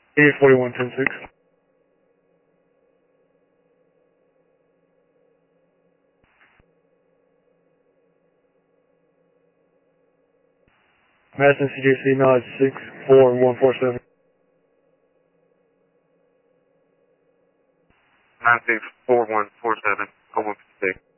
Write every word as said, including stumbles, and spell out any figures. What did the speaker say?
eight forty-one ten six. Madison C J C nine six four one four seven. nine six four one four seven, oh one fifty-six.